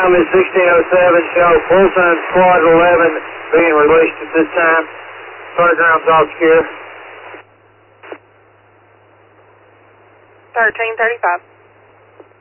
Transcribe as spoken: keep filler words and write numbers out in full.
Tom is sixteen oh seven, show full sun squad eleven being released at this time. Start ground's all secure. thirteen thirty-five.